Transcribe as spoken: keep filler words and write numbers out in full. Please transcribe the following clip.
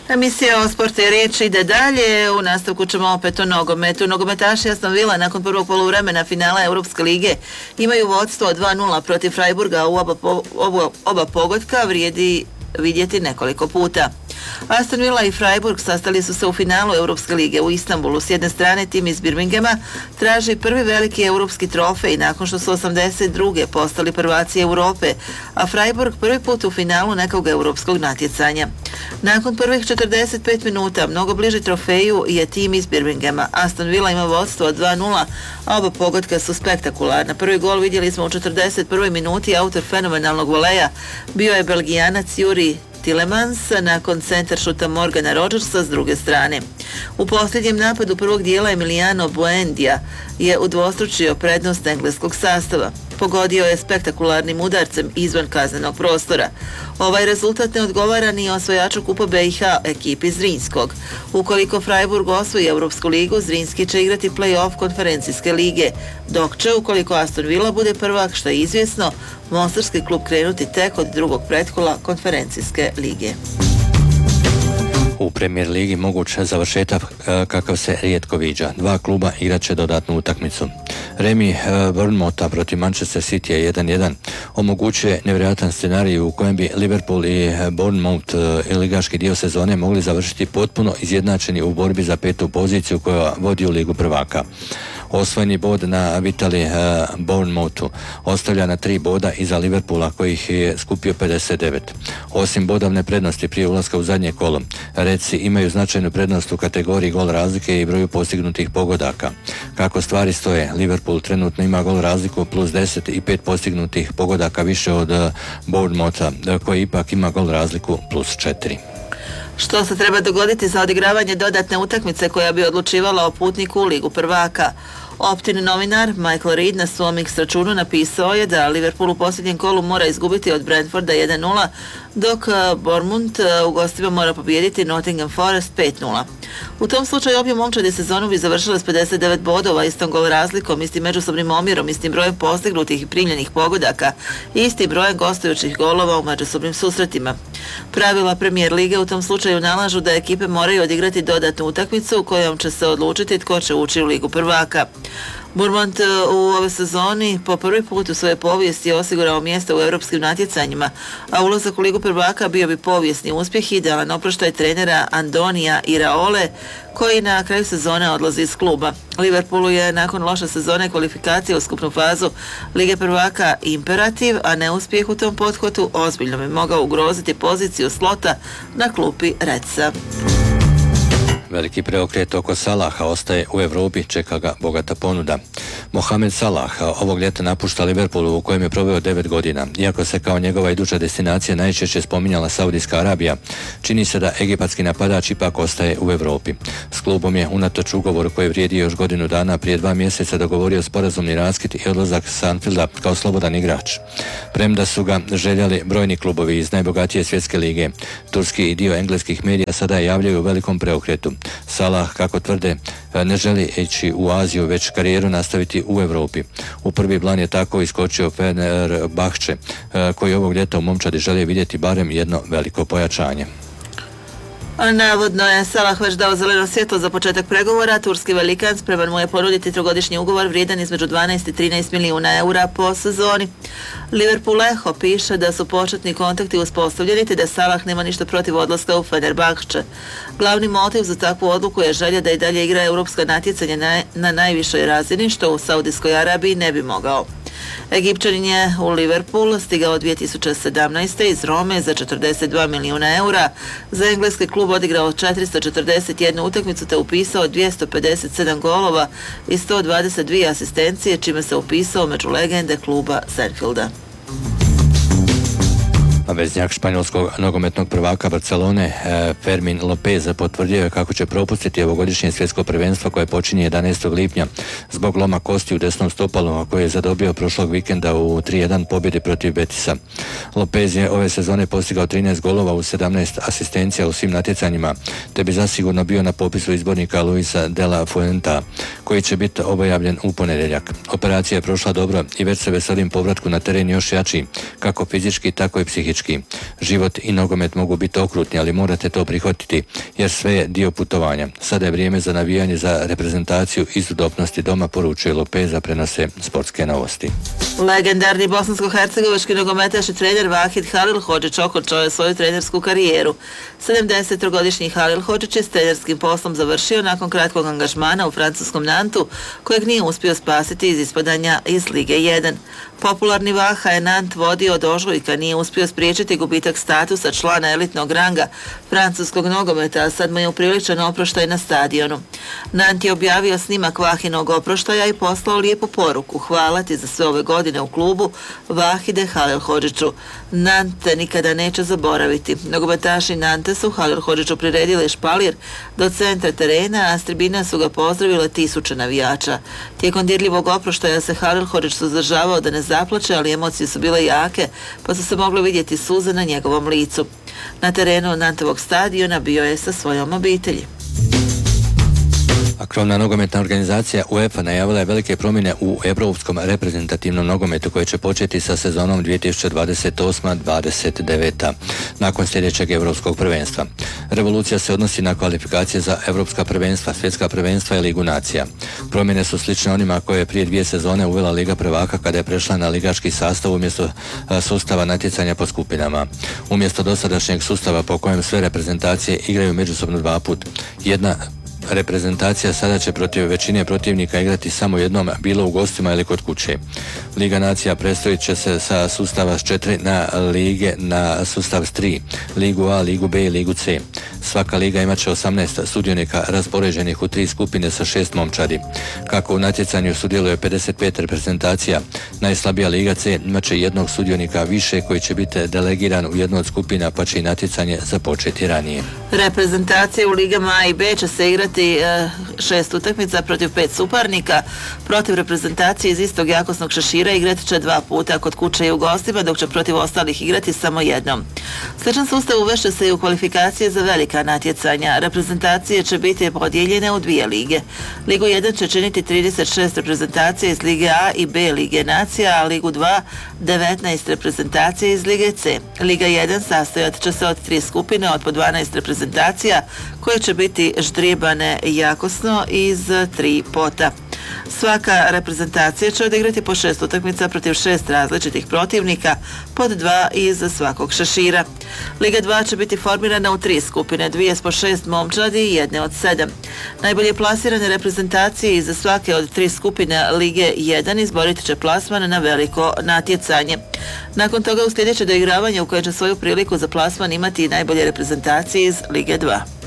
Emisija o sportu i riječi ide dalje. U nastavku ćemo opet o nogometu. Nogometaši Aston Villa nakon prvog poluvremena finala Europske lige imaju vodstvo dva nula protiv Freiburga. U oba, po, oba, oba pogotka vrijedi vidjeti nekoliko puta. Aston Villa i Freiburg sastali su se u finalu Europske lige u Istanbulu. S jedne strane tim iz Birminghama traži prvi veliki europski trofej nakon što su osamdeset druge postali prvaci Europe, a Freiburg prvi put u finalu nekog europskog natjecanja. Nakon prvih četrdeset pet minuta mnogo bliži trofeju je tim iz Birminghama. Aston Villa ima vodstvo od dva nula, a oba pogotka su spektakularna. Prvi gol vidjeli smo u četrdeset prvoj minuti, autor fenomenalnog voleja bio je Belgijanac Juri Tielemans nakon centar šuta Morgana Rodgersa s druge strane. U posljednjem napadu prvog dijela Emiliano Buendia je udvostručio prednost engleskog sastava. Pogodio je spektakularnim udarcem izvan kaznenog prostora. Ovaj rezultat ne odgovara ni osvajaču kupa B i H ekipi Zrinskog. Ukoliko Freiburg osvoji Europsku ligu, Zrinski će igrati play-off konferencijske lige, dok će, ukoliko Aston Villa bude prvak, što je izvjesno, mostarski klub krenuti tek od drugog pretkola konferencijske lige. U Premier ligi moguć završetak kakav se rijetko viđa. Dva kluba igrat će dodatnu utakmicu. Remi Bournemouth protiv Manchester City jedan jedan omogućuje nevjerojatan scenarij u kojem bi Liverpool i Bournemouth i ligaški dio sezone mogli završiti potpuno izjednačeni u borbi za petu poziciju koja vodi u ligu prvaka. Osvojeni bod na Vitali uh, Bournemouthu ostavlja na tri boda iza Liverpoola kojih je skupio pedeset devet. Osim bodovne prednosti prije ulaska u zadnje kolo, Redsi imaju značajnu prednost u kategoriji gol razlike i broju postignutih pogodaka. Kako stvari stoje, Liverpool trenutno ima gol razliku plus deset i pet postignutih pogodaka više od uh, Bournemoutha, koji ipak ima gol razliku plus četiri. Što se treba dogoditi za odigravanje dodatne utakmice koja bi odlučivala o putniku u ligu prvaka? Optin novinar Michael Reed na svom X računu napisao je da Liverpool u posljednjem kolu mora izgubiti od Brentforda jedan nula, dok Bournemouth u gostima mora pobijediti Nottingham Forest pet nula. U tom slučaju obje momčadi sezonu bi završile s pedeset devet bodova, istom gol razlikom, istim međusobnim omjerom, istim brojem postignutih i primljenih pogodaka i istim brojem gostujućih golova u međusobnim susretima. Pravila Premier lige u tom slučaju nalažu da ekipe moraju odigrati dodatnu utakmicu u kojom će se odlučiti tko će ući u ligu prvaka. Bournemouth u ove sezoni po prvi put u svojoj povijesti je osigurao mjesto u europskim natjecanjima, a ulazak u ligu prvaka bio bi povijesni uspjeh, idealan oproštaj trenera Andonija Iraole, koji na kraju sezone odlazi iz kluba. Liverpoolu je nakon loše sezone kvalifikacije u skupnu fazu Lige prvaka imperativ, a neuspjeh u tom pothvatu ozbiljno bi mogao ugroziti poziciju slota na klupi Redsa. Veliki preokret oko Salaha ostaje u Europi, čeka ga bogata ponuda. Mohamed Salah ovog ljeta napušta Liverpool u kojem je proveo devet godina. Iako se kao njegova iduća destinacija najčešće spominjala Saudijska Arabija, čini se da egipatski napadač ipak ostaje u Europi. S klubom je unatoč ugovoru koji vrijedi još godinu dana prije dva mjeseca dogovorio sporazumni raskid i odlazak s Anfielda kao slobodan igrač. Premda su ga željeli brojni klubovi iz najbogatije svjetske lige, turski i dio engleskih medija sada javljaju u velikom preokretu. Salah, kako tvrde, ne želi ići u Aziju, već karijeru nastaviti u Europi. U prvi plan je tako iskočio Fenerbahče, koji ovog ljeta u momčadi želi vidjeti barem jedno veliko pojačanje. Navodno je Salah već dao zeleno svjetlo za početak pregovora. Turski velikan spreman mu je ponuditi trogodišnji ugovor vrijedan između dvanaest i trinaest milijuna eura po sezoni. Liverpool Echo piše da su početni kontakti uspostavljeni te da Salah nema ništa protiv odlaska u Fenerbahče. Glavni motiv za takvu odluku je želja da i dalje igra europska natjecanja na, na najvišoj razini, što u Saudijskoj Arabiji ne bi mogao. Egipćanin je u Liverpool stigao dvije tisuće sedamnaeste. iz Rome za četrdeset dva milijuna eura. Za engleski klub odigrao četiristo četrdeset jednu utakmicu te upisao dvjesto pedeset sedam golova i sto dvadeset dvije asistencije, čime se upisao među legende kluba Anfielda. Veznjak španjolskog nogometnog prvaka Barcelone Fermin Lopez potvrdio je kako će propustiti ovogodišnje svjetsko prvenstvo koje počinje jedanaestog lipnja zbog loma kosti u desnom stopalu, a koje je zadobio prošlog vikenda u tri jedan pobjedi protiv Betisa. Lopez je ove sezone postigao trinaest golova u sedamnaest asistencija u svim natjecanjima, te bi zasigurno bio na popisu izbornika Luisa de la Fuenta, koji će biti objavljen u ponedjeljak. Operacija je prošla dobro i već se veselim povratku na teren još jači, kako fizički, tako i psihički. dečki. Život i nogomet mogu biti okrutni, ali morate to prihvatiti, jer sve je dio putovanja. Sada je vrijeme za navijanje za reprezentaciju iz udobnosti doma, poručuje Lopeza, prenose Sportske novosti. Legendarni bosansko-hercegovački nogometaš i trener Vahid Halilhodžić okončao je svoju trenersku karijeru. sedamdesettrogodišnji Halilhodžić je s trenerskim poslom završio nakon kratkog angažmana u francuskom Nantu, kojeg nije uspio spasiti iz ispadanja iz Lige jedan. Popularni Vaha je Nant vodio od ožujka, nije uspio spriječiti gubitak statusa člana elitnog ranga francuskog nogometa, a sad mu je upriličen oproštaj na stadionu. Nant je objavio snimak Vahinog oproštaja i poslao lijepu poruku: hvala ti za sve ove godine u klubu, Vahide Halilhodžiću. Nant te nikada neće zaboraviti. Nogometaši Nante su Halilhodžiću priredili špalir do centra terena, a s tribina su ga pozdravile tisuće navijača. Tijekom dirljivog oproštaja se Halilhodžić suzdržavao da ne zaplače, ali emocije su bile jake, pa su se mogle vidjeti suze na njegovom licu. Na terenu Nantovog stadiona bio je sa svojom obitelji. A krovna nogometna organizacija UEFA najavila je velike promjene u europskom reprezentativnom nogometu koje će početi sa sezonom dvije tisuće dvadeset osma dvadeset deveta nakon sljedećeg europskog prvenstva. Revolucija se odnosi na kvalifikacije za europska prvenstva, svjetska prvenstva i Ligu nacija. Promjene su slične onima koje je prije dvije sezone uvela Liga prvaka kada je prešla na ligaški sastav umjesto sustava natjecanja po skupinama. Umjesto dosadašnjeg sustava po kojem sve reprezentacije igraju međusobno dva put, jedna reprezentacija sada će protiv većine protivnika igrati samo jednom, bilo u gostima ili kod kuće. Liga nacija prestrojit će se sa sustava s četiri na lige na sustav s tri, Ligu A, Ligu B i Ligu C. Svaka liga imat će osamnaest sudionika raspoređenih u tri skupine sa šest momčadi. Kako u natjecanju sudjeluje pedeset pet reprezentacija, najslabija Liga C imat će jednog sudionika više koji će biti delegiran u jednu od skupina, pa će i natjecanje započeti ranije. Reprezentacije u Ligama A i B će se igrati e, šest utakmica protiv pet suparnika. Protiv reprezentacije iz istog jakosnog šešira igrati će dva puta kod kuće i u gostima, dok će protiv ostalih igrati samo jednom. Sličan sustav uvešće se i u kvalifikacije za velika natjecanja. Reprezentacije će biti podijeljene u dvije lige. Ligu jedan će činiti trideset šest reprezentacija iz Lige A i B Lige nacija, a Ligu dva devetnaest reprezentacija iz Lige C. Liga jedan sastojat će se od tri skupine od po dvanaest reprezentacija koje će biti ždrijebane jakosno iz tri pota. Svaka reprezentacija će odigrati po šest utakmica protiv šest različitih protivnika, pod dva iz svakog šešira. Liga dva će biti formirana u tri skupine, dvije s po šest momčadi i jedne od sedam. Najbolje plasirane reprezentacije iz svake od tri skupine Lige jedan izborit će plasman na veliko natjecanje. Nakon toga uslijedit će doigravanje u kojem će svoju priliku za plasman imati i najbolje reprezentacije iz Lige dva.